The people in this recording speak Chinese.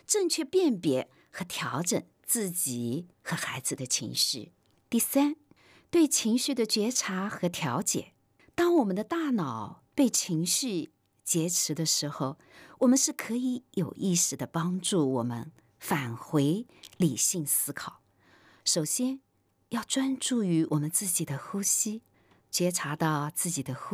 正确辨别和调整自己和孩子的情绪。第三，对情绪的觉察和调节。当我们的大脑被情绪劫持的时候，我们是可以有意识的帮助我们返回理性思考。首先，要专注于我们自己的呼吸，觉察到自己的呼